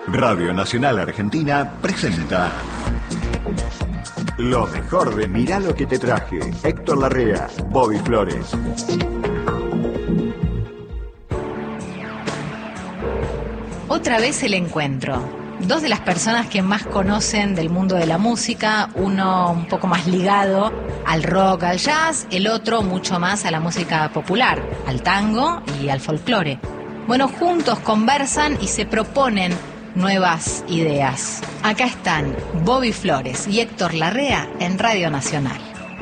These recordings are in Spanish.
Radio Nacional Argentina presenta lo mejor de Mirá lo que te traje. Héctor Larrea, Bobby Flores. Otra vez el encuentro. Dos de las personas que más conocen del mundo de la música, uno un poco más ligado al rock, al jazz, el otro mucho más a la música popular, al tango y al folclore. Bueno, juntos conversan y se proponen nuevas ideas. Acá están Bobby Flores y Héctor Larrea en Radio Nacional.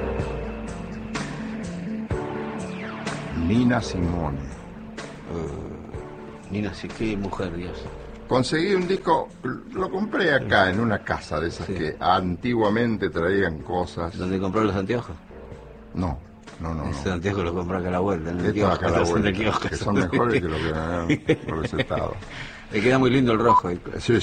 Nina Simone. Nina, sí, qué mujer, Dios. Conseguí un disco, lo compré acá en una casa de esas que antiguamente traían cosas. ¿Dónde compró los anteojos? No. Ese anteojos lo compró acá a la vuelta, en el Esto kiosco, acá a la vuelta, kiosco, que son mejores que lo que me han recetado. Le queda muy lindo el rojo. Sí.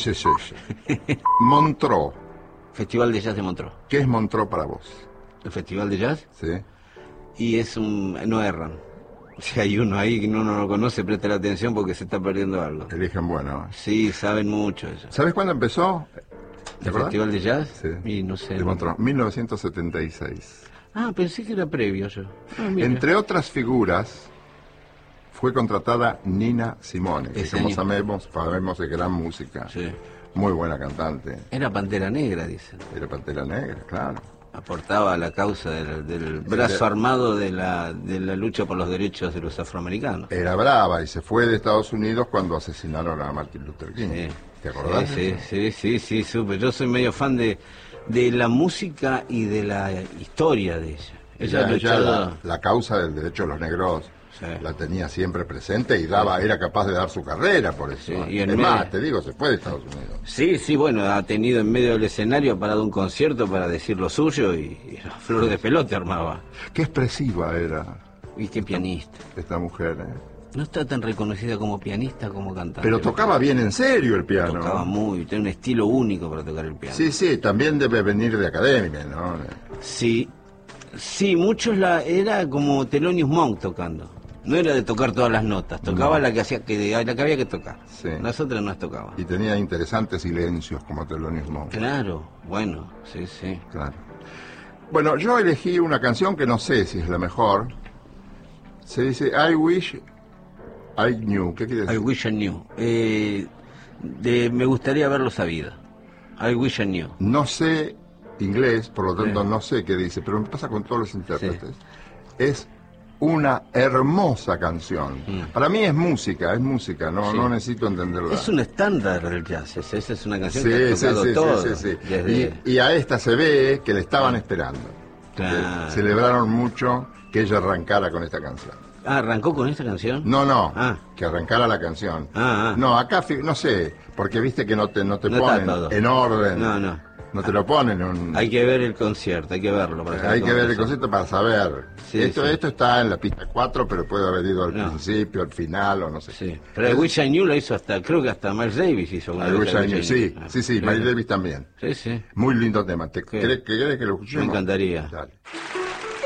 Montreux. Festival de Jazz de Montreux. ¿Qué es Montreux para vos? ¿El Festival de Jazz? Sí. Y es no erran. Si hay uno ahí que uno no lo conoce, presta la atención porque se está perdiendo algo. Eligen bueno. Sí, saben mucho ellos. ¿Sabes cuándo empezó? ¿El Festival de Jazz? Sí. Y no sé. De Montreux, 1976. Ah, pensé que era previo yo. Entre otras figuras, fue contratada Nina Simone, que como sabemos de gran música. Sí. Muy buena cantante. Era Pantera Negra, dicen. Era Pantera Negra, claro. Aportaba a la causa del brazo armado de la lucha por los derechos de los afroamericanos. Era brava y se fue de Estados Unidos cuando asesinaron a Martin Luther King. Sí. ¿Te acordás? Sí, supe. Yo soy medio fan de la música y de la historia de ella. Ella la causa del derecho de los negros la tenía siempre presente y era capaz de dar su carrera por eso. Sí, y más, te digo, se fue de Estados Unidos. Sí, bueno, ha tenido en medio del escenario, ha parado un concierto para decir lo suyo y la flor de pelote armaba. Qué expresiva era. Y qué pianista. Esta mujer, No está tan reconocida como pianista como cantante. Pero tocaba bien en serio el piano. Tocaba tiene un estilo único para tocar el piano. Sí, también debe venir de academia, ¿no? Sí, muchos era como Thelonious Monk tocando. No era de tocar todas las notas, tocaba la que había que tocar. Sí. Las otras no las tocaba. Y tenía interesantes silencios como Thelonious Monk. Claro, bueno, sí. Claro. Bueno, yo elegí una canción que no sé si es la mejor. Se dice I Wish I Knew. ¿Qué quiere decir? I Wish I Knew. Me gustaría haberlo sabido. I Wish I Knew. No sé inglés, por lo tanto no sé qué dice, pero me pasa con todos los intérpretes. Es una hermosa canción. Para mí es música, no necesito entenderla. Es un estándar del jazz, esa es una canción que ha tocado todo. Sí. Y a esta se ve que le estaban esperando. Claro. Celebraron mucho que ella arrancara con esta canción. Ah, ¿arrancó con esta canción? No, que arrancara la canción. No, acá no sé, porque viste que no te ponen en orden. No te lo ponen. Hay que ver el concierto, hay que verlo. Hay que ver el concierto para saber. Sí, esto está en la pista 4, pero puede haber ido al principio, al final, o no sé. Sí. Pero I Wish I Knew lo hizo creo que hasta Miles Davis hizo una. I Wish I Knew, sí, Miles Davis también. Sí. Muy lindo tema. ¿Querés que lo escuchemos? Me encantaría. Dale.